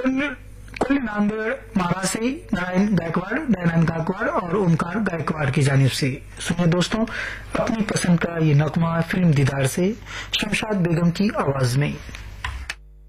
कुल नांदेड़ महाराष्ट्री नारायण गायकवाड़, दयानंद गायकवाड़ और ओमकार गायकवाड़ की जानिब से। सुनिए दोस्तों अपनी पसंद का ये नगमा फिल्म दीदार से शमशाद बेगम की आवाज में।